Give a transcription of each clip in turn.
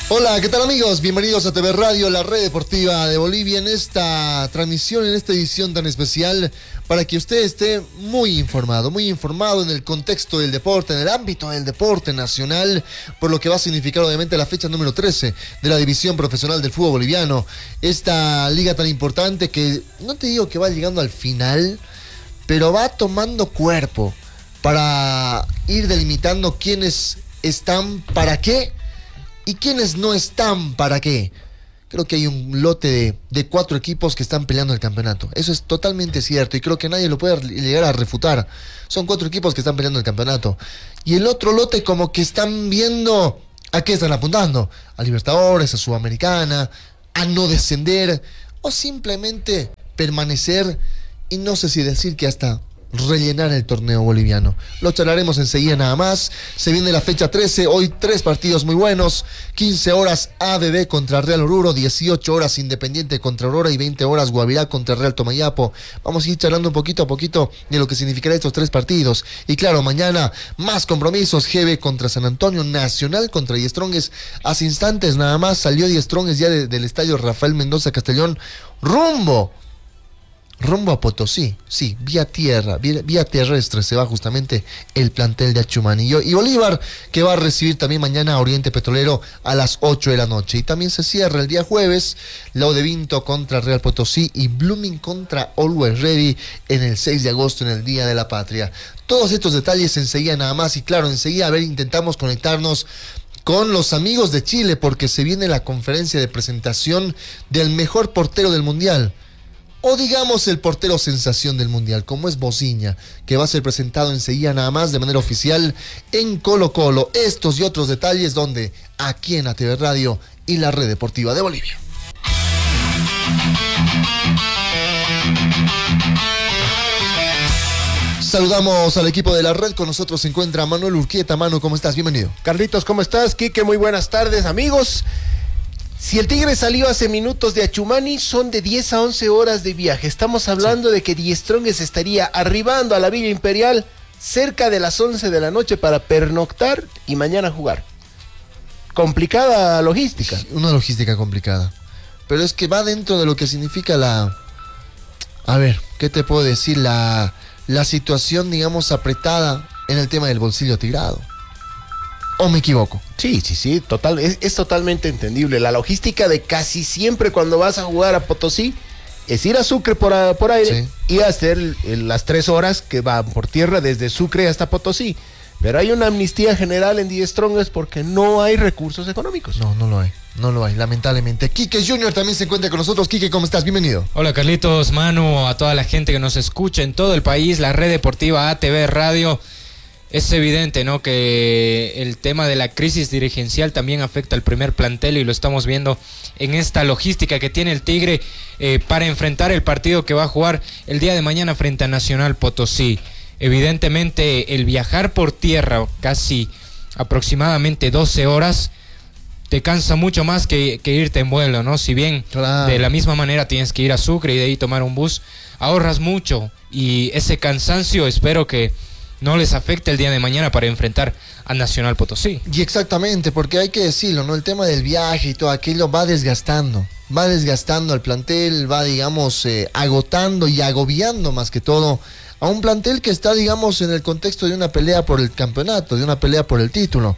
Hola, ¿qué tal amigos? Bienvenidos a TV Radio, la red deportiva de Bolivia, en esta transmisión, en esta edición tan especial, para que usted esté muy informado en el contexto del deporte, en el ámbito del deporte nacional, por lo que va a significar obviamente la fecha número 13 de la división profesional del fútbol boliviano. Esta liga tan importante que, no te digo que va llegando al final, pero va tomando cuerpo para ir delimitando quiénes están para qué y quienes no están para qué. Creo que hay un lote de 4 equipos que están peleando el campeonato. Eso es totalmente cierto y creo que nadie lo puede llegar a refutar. Son 4 equipos que están peleando el campeonato. Y el otro lote como que están viendo a qué están apuntando. A Libertadores, a Sudamericana, a no descender o simplemente permanecer y no sé si decir que hasta rellenar el torneo boliviano. Lo charlaremos enseguida nada más. Se viene la fecha 13, hoy 3 partidos muy buenos. 15 horas ABB contra Real Oruro, 18 horas Independiente contra Aurora y 20 horas Guavirá contra Real Tomayapo. Vamos a ir charlando un poquito a poquito de lo que significará estos 3 partidos. Y claro, mañana más compromisos. GB contra San Antonio, Nacional contra Die Strongest. Hace instantes nada más salió Die Strongest ya del estadio Rafael Mendoza Castellón rumbo a Potosí, sí, vía tierra, vía terrestre se va justamente el plantel de Achumani. Y Bolívar, que va a recibir también mañana a Oriente Petrolero a las 8 de la noche. Y también se cierra el día jueves, Lau de Vinto contra Real Potosí y Blooming contra Always Ready en el 6 de agosto, en el Día de la Patria. Todos estos detalles enseguida nada más y claro, enseguida intentamos conectarnos con los amigos de Chile porque se viene la conferencia de presentación del mejor portero del Mundial. O digamos el portero sensación del Mundial, como es Bociña, que va a ser presentado enseguida nada más de manera oficial en Colo Colo. Estos y otros detalles donde aquí en ATV Radio y la red deportiva de Bolivia. Saludamos al equipo de la red, con nosotros se encuentra Manuel Urquieta. Manu, ¿cómo estás? Bienvenido. Carlitos, ¿cómo estás? Quique, muy buenas tardes, amigos. Si el Tigre salió hace minutos de Achumani, son de 10 a 11 horas de viaje. Estamos hablando de que Die Strongest estaría arribando a la Villa Imperial cerca de las 11 de la noche para pernoctar y mañana jugar. Complicada logística. Una logística complicada. Pero es que va dentro de lo que significa la... A ver, ¿qué te puedo decir? La situación, digamos, apretada en el tema del bolsillo tigrado. ¿O me equivoco? Sí, total, es totalmente entendible. La logística de casi siempre cuando vas a jugar a Potosí es ir a Sucre por aire, sí, y hacer las 3 horas que van por tierra desde Sucre hasta Potosí. Pero hay una amnistía general en Die Strongest porque no hay recursos económicos. No lo hay, lamentablemente. Quique Junior también se encuentra con nosotros. Quique, ¿cómo estás? Bienvenido. Hola Carlitos, Manu, a toda la gente que nos escucha en todo el país, la red deportiva ATV Radio. Es evidente, ¿no?, que el tema de la crisis dirigencial también afecta al primer plantel y lo estamos viendo en esta logística que tiene el Tigre para enfrentar el partido que va a jugar el día de mañana frente a Nacional Potosí. Evidentemente el viajar por tierra casi aproximadamente 12 horas te cansa mucho más que irte en vuelo, ¿no? Si bien claro, de la misma manera tienes que ir a Sucre y de ahí tomar un bus, ahorras mucho y ese cansancio espero que no les afecta el día de mañana para enfrentar a Nacional Potosí. Y exactamente, porque hay que decirlo, ¿no? El tema del viaje y todo aquello va desgastando al plantel, va, digamos, agotando y agobiando más que todo a un plantel que está, digamos, en el contexto de una pelea por el campeonato, de una pelea por el título.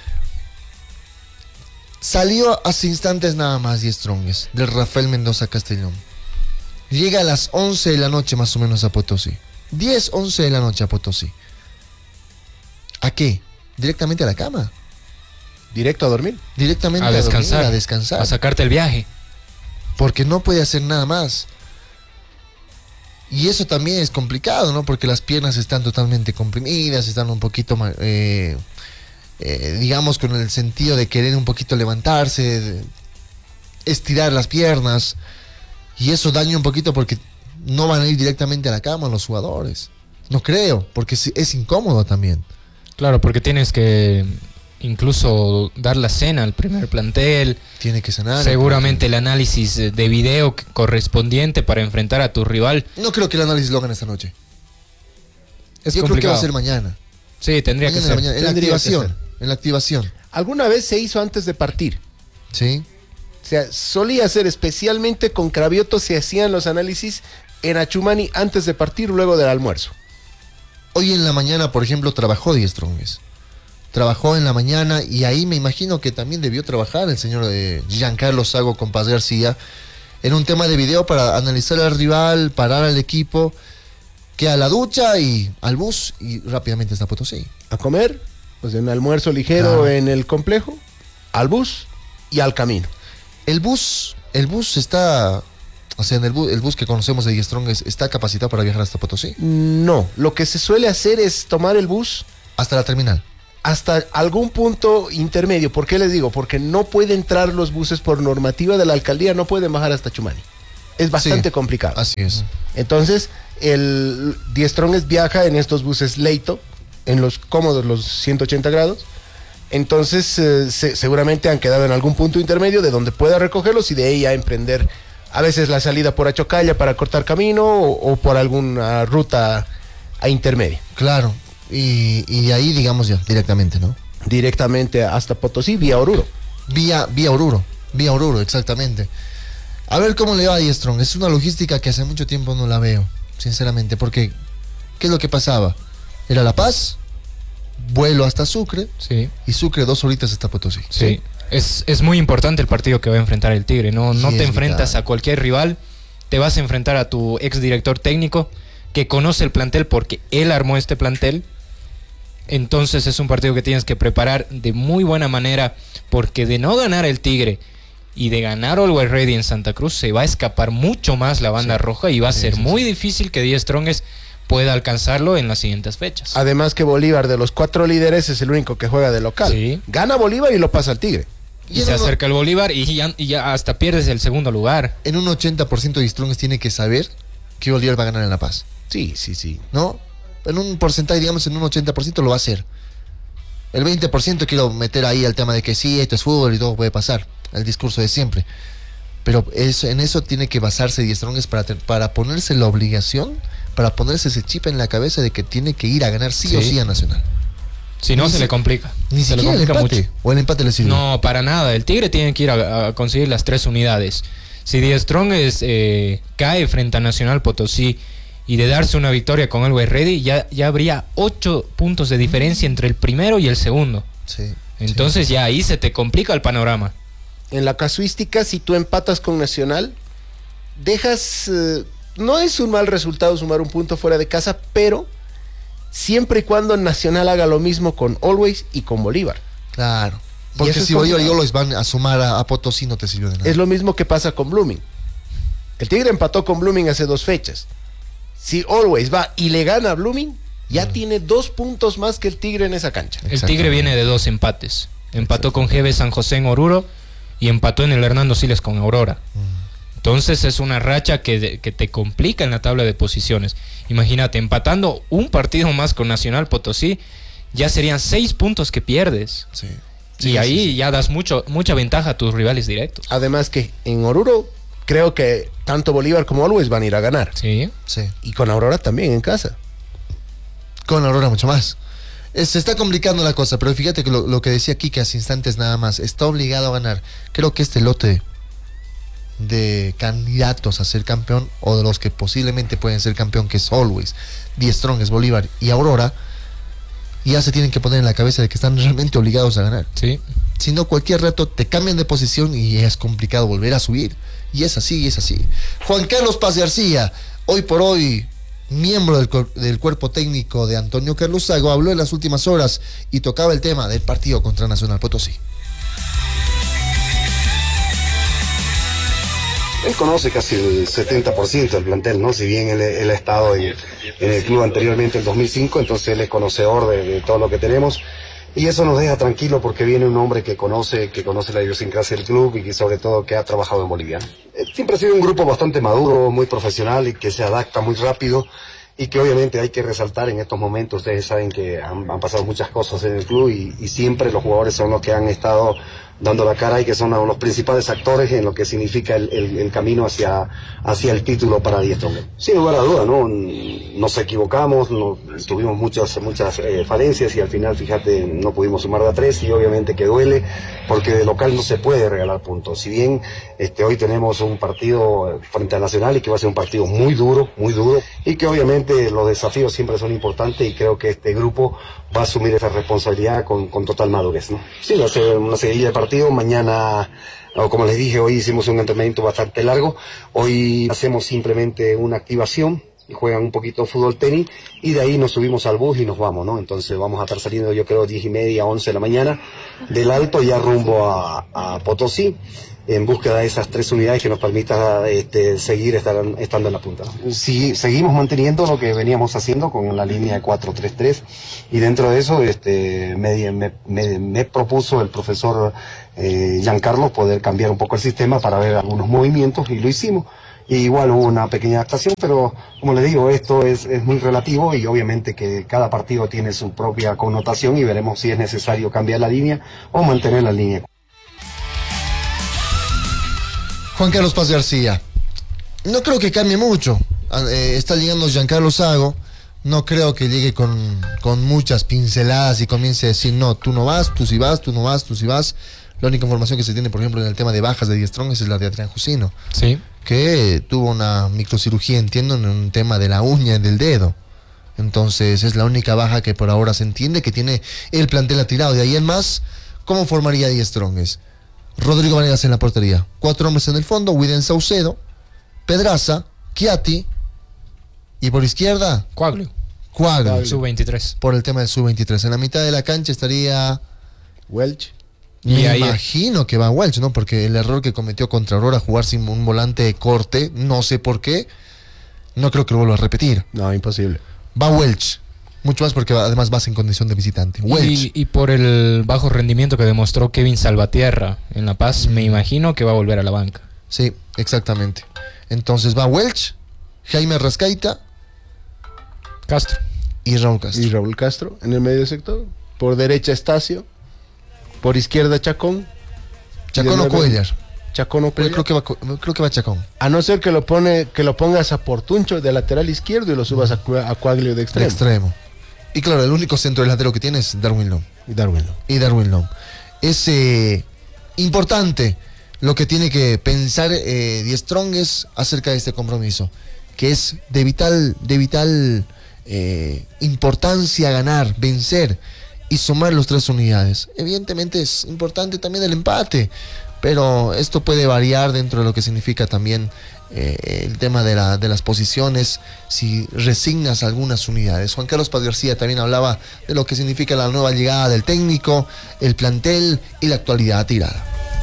Salió hace instantes nada más Die Strongest del Rafael Mendoza Castellón. Llega a las 11 de la noche más o menos a Potosí. 10, 11 de la noche a Potosí. ¿A qué? ¿Directamente a la cama? ¿Directo a dormir? Directamente a descansar, dormir, a descansar. A sacarte el viaje. Porque no puede hacer nada más. Y eso también es complicado, ¿no? Porque las piernas están totalmente comprimidas, están un poquito, digamos, con el sentido de querer un poquito levantarse, estirar las piernas. Y eso daña un poquito porque no van a ir directamente a la cama los jugadores. No creo, porque es incómodo también. Claro, porque tienes que incluso dar la cena al primer plantel. Tiene que cenar. Seguramente el análisis de video correspondiente para enfrentar a tu rival. No creo que el análisis lo hagan esta noche. Es Yo complicado. creo que va a ser mañana. Sí, tendría que ser. En la activación. ¿Alguna vez se hizo antes de partir? Sí. O sea, solía ser especialmente con Cravioto, se hacían los análisis en Achumani antes de partir, luego del almuerzo. Hoy en la mañana, por ejemplo, trabajó Die Strongest. Trabajó en la mañana y ahí me imagino que también debió trabajar el señor Giancarlo Sago con Paz García en un tema de video para analizar al rival, parar al equipo, que a la ducha y al bus y rápidamente está Potosí. A comer, pues un almuerzo ligero en el complejo, al bus y al camino. El bus está, o sea, el bus que conocemos de Die Strongest está capacitado para viajar hasta Potosí. No, lo que se suele hacer es tomar el bus Hasta la terminal. hasta algún punto intermedio. ¿Por qué les digo? Porque no pueden entrar los buses por normativa de la alcaldía, no pueden bajar hasta Chumani. Es bastante complicado. Así es. Entonces, el Die Strongest viaja en estos buses Leito, en los cómodos, los 180 grados. Entonces, seguramente han quedado en algún punto intermedio de donde pueda recogerlos y de ahí a emprender a veces la salida por Achocalla para cortar camino o por alguna ruta a intermedia. Claro. Y ahí, digamos ya, directamente, ¿no? Directamente hasta Potosí, vía Oruro. Vía Oruro, exactamente. A ver cómo le va a Die Strong. Es una logística que hace mucho tiempo no la veo, sinceramente, porque ¿qué es lo que pasaba? Era La Paz, vuelo hasta Sucre, Sí. y Sucre 2 horitas hasta Potosí. Sí. Es muy importante el partido que va a enfrentar el Tigre. No Sí, te es enfrentas vital. a cualquier rival, te vas a enfrentar a tu ex director técnico que conoce el plantel porque él armó este plantel. Entonces es un partido que tienes que preparar de muy buena manera, porque de no ganar el Tigre y de ganar Always Ready en Santa Cruz se va a escapar mucho más la banda roja y va a ser muy difícil que Die Strongest pueda alcanzarlo en las siguientes fechas. Además que Bolívar, de los 4 líderes, es el único que juega de local. Sí. Gana Bolívar y lo pasa al Tigre. Y se acerca el Bolívar y ya hasta pierdes el segundo lugar. En un 80% Die Strongest tiene que saber que Bolívar va a ganar en La Paz, Sí. ¿no? En un porcentaje, digamos, en un 80% lo va a hacer. El 20% quiero meter ahí al tema de que sí, esto es fútbol y todo puede pasar. El discurso de siempre. Pero en eso tiene que basarse Die Strongest para ponerse la obligación, para ponerse ese chip en la cabeza de que tiene que ir a ganar sí o sí a Nacional. Si no, Ni se si- le complica. Ni Se le siquiera el complica empate. O el empate le sirve. No, para nada. El Tigre tiene que ir a conseguir las 3 unidades. Si Die Strongest cae frente a Nacional Potosí y de darse una victoria con Always Ready, ya habría 8 puntos de diferencia entre el primero y el segundo. Sí. Entonces ya ahí se te complica el panorama. En la casuística, si tú empatas con Nacional, dejas... no es un mal resultado sumar un punto fuera de casa, pero siempre y cuando Nacional haga lo mismo con Always y con Bolívar. Claro. Y Porque eso es si Bolívar y complicado. Always van a sumar a Potosí, no te sirvió de nada. Es lo mismo que pasa con Blooming. El Tigre empató con Blooming hace 2 fechas. Si Always va y le gana a Blooming, ya tiene 2 puntos más que el Tigre en esa cancha. El Tigre viene de 2 empates. Empató con GB San José en Oruro y empató en el Hernando Siles con Aurora. Entonces es una racha que te complica en la tabla de posiciones. Imagínate, empatando un partido más con Nacional Potosí, ya serían 6 puntos que pierdes. Sí. Y Sí, ahí sí, sí. ya das mucha ventaja a tus rivales directos. Además que en Oruro, creo que tanto Bolívar como Always van a ir a ganar. Sí. Sí. Y con Aurora también en casa. Con Aurora mucho más. Se está complicando la cosa, pero fíjate que lo que decía aquí, que hace instantes nada más, está obligado a ganar. Creo que este lote de candidatos a ser campeón, o de los que posiblemente pueden ser campeón, que es Always, Die Strongest, Bolívar y Aurora, ya se tienen que poner en la cabeza de que están realmente obligados a ganar. Sí. Si no, cualquier rato te cambian de posición y es complicado volver a subir. Y es así, y es así. Juan Carlos Paz García, hoy por hoy, miembro del cuerpo técnico de Antonio Carlos Sago, habló en las últimas horas y tocaba el tema del partido contra Nacional Potosí. Él conoce casi el 70% del plantel, ¿no? Si bien él ha estado en el club anteriormente, en 2005, entonces él es conocedor de todo lo que tenemos. Y eso nos deja tranquilo porque viene un hombre que conoce la idiosincrasia del club y que sobre todo que ha trabajado en Bolivia. Siempre ha sido un grupo bastante maduro, muy profesional y que se adapta muy rápido y que obviamente hay que resaltar en estos momentos. Ustedes saben que han pasado muchas cosas en el club y siempre los jugadores son los que han estado dando la cara y que son los principales actores en lo que significa el camino hacia el título para Die Strongest. Sin lugar a duda, ¿no? Nos equivocamos, tuvimos muchas falencias y al final, fíjate, no pudimos sumar de a 3 y obviamente que duele porque de local no se puede regalar puntos. Si bien hoy tenemos un partido frente a Nacional y que va a ser un partido muy duro y que obviamente los desafíos siempre son importantes y creo que este grupo va a asumir esa responsabilidad con total madurez, ¿no? Sí, va a ser una seguidilla de partidos. Mañana, como les dije, hoy hicimos un entrenamiento bastante largo. Hoy hacemos simplemente una activación y juegan un poquito fútbol tenis y de ahí nos subimos al bus y nos vamos, ¿no? Entonces vamos a estar saliendo, yo creo, 10:30, 11 de la mañana del Alto, ya rumbo a Potosí, en búsqueda de esas 3 unidades que nos permita seguir estando en la punta, ¿no? Sí, seguimos manteniendo lo que veníamos haciendo con la línea de 4-3-3 y dentro de eso me propuso el profesor Giancarlo poder cambiar un poco el sistema para ver algunos movimientos y lo hicimos. Y igual hubo una pequeña adaptación, pero como les digo, esto es muy relativo y obviamente que cada partido tiene su propia connotación y veremos si es necesario cambiar la línea o mantener la línea. Juan Carlos Paz García, no creo que cambie mucho. Está llegando Giancarlo Zago, no creo que llegue con muchas pinceladas y comience a decir, no, tú no vas, tú sí vas, tú no vas, tú sí vas. La única información que se tiene, por ejemplo, en el tema de bajas de Die Strongest es la de Adrián Jusino. Sí. Que tuvo una microcirugía, entiendo, en un tema de la uña del dedo. Entonces es la única baja que por ahora se entiende que tiene el plantel atirado. De ahí en más, ¿cómo formaría Die Strongest? Rodrigo Vanegas en la portería, 4 hombres en el fondo, Widen Saucedo, Pedraza, Chiatti y por izquierda Coaglio. Sub-23. Por el tema del sub-23. En la mitad de la cancha estaría Welch. Me imagino que va Welch, ¿no? Porque el error que cometió contra Aurora, jugar sin un volante de corte, no sé por qué, no creo que lo vuelva a repetir. No, imposible. Va Welch. Mucho más porque además vas en condición de visitante. Welch. Y por el bajo rendimiento que demostró Kevin Salvatierra en La Paz, me imagino que va a volver a la banca. Sí, exactamente. Entonces va Welch, Jaime Rascaita, Castro. Y Raúl Castro. Y Raúl Castro en el medio sector. Por derecha Estacio. Por izquierda Chacón. Chacón o Cuellar. Chacón o Cuellar. Pero creo que va Chacón. A no ser que lo pongas a Portuncho de lateral izquierdo y lo subas a Coaglio de extremo. Y claro, el único centro delantero que tiene es Darwin Long. Y Darwin Long. Es importante lo que tiene que pensar Die Strongest acerca de este compromiso, que es de vital importancia ganar, vencer y sumar los 3 unidades. Evidentemente es importante también el empate, pero esto puede variar dentro de lo que significa también el tema de las posiciones, si resignas algunas unidades. Juan Carlos Paz García también hablaba de lo que significa la nueva llegada del técnico, el plantel y la actualidad tirada.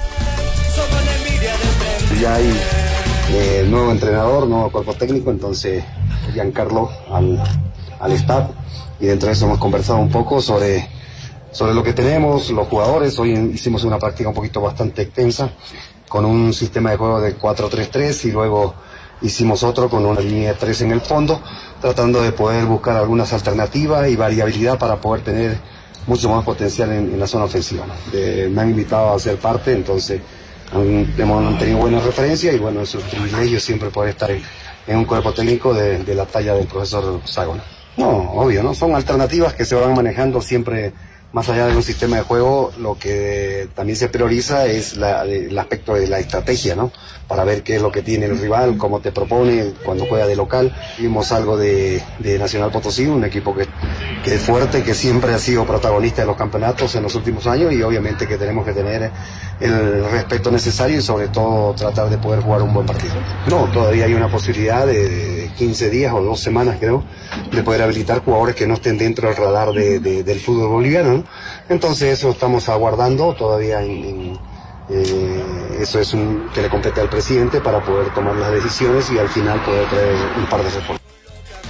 Ya hay nuevo entrenador, nuevo cuerpo técnico, entonces Giancarlo al staff, y dentro de eso hemos conversado un poco sobre lo que tenemos, los jugadores. Hoy hicimos una práctica un poquito bastante extensa con un sistema de juego de 4-3-3 y luego hicimos otro con una línea de 3 en el fondo, tratando de poder buscar algunas alternativas y variabilidad para poder tener mucho más potencial en la zona ofensiva, ¿no? Me han invitado a ser parte, entonces hemos tenido buenas referencias y bueno, es un privilegio siempre poder estar en un cuerpo técnico de la talla del profesor Zago, ¿no? No, obvio, ¿no? Son alternativas que se van manejando siempre. Más allá de un sistema de juego, lo que también se prioriza es el aspecto de la estrategia, ¿no? Para ver qué es lo que tiene el rival, cómo te propone cuando juega de local. Vimos algo de Nacional Potosí, un equipo que es fuerte, que siempre ha sido protagonista de los campeonatos en los últimos años y obviamente que tenemos que tener el respeto necesario y sobre todo tratar de poder jugar un buen partido. No, todavía hay una posibilidad de 15 días o 2 semanas, creo, de poder habilitar jugadores que no estén dentro del radar del fútbol boliviano, ¿no? Entonces eso estamos aguardando todavía eso es que le compete al presidente para poder tomar las decisiones y al final poder traer un par de refuerzos.